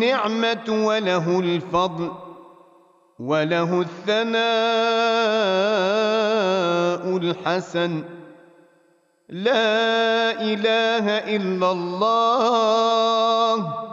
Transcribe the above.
النعمة وله الفضل وله الثناء الحسن. لا إله إلا الله